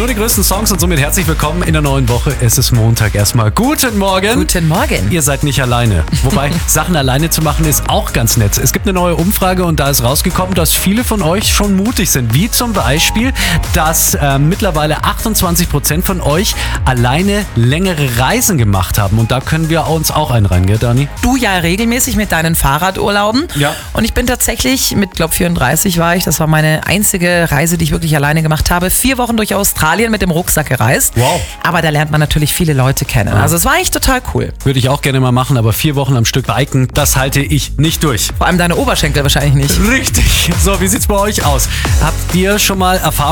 Nur die größten Songs und somit herzlich willkommen in der neuen Woche. Es ist Montag. Erstmal guten Morgen. Guten Morgen. Ihr seid nicht alleine. Wobei, Sachen alleine zu machen ist auch ganz nett. Es gibt eine neue Umfrage und da ist rausgekommen, dass viele von euch schon mutig sind. Wie zum Beispiel, dass mittlerweile 28% von euch alleine längere Reisen gemacht haben. Und da können wir uns auch einreihen, gell, Dani? Du ja regelmäßig mit deinen Fahrradurlauben. Ja. Und ich bin tatsächlich, mit glaube 34 war ich, das war meine einzige Reise, die ich wirklich alleine gemacht habe, 4 Wochen durch Australien mit dem Rucksack gereist. Wow. Aber da lernt man natürlich viele Leute kennen. Also es war echt total cool. Würde ich auch gerne mal machen, aber 4 Wochen am Stück biken, das halte ich nicht durch. Vor allem deine Oberschenkel wahrscheinlich nicht. Richtig. So, wie sieht's bei euch aus? Habt ihr schon mal Erfahrung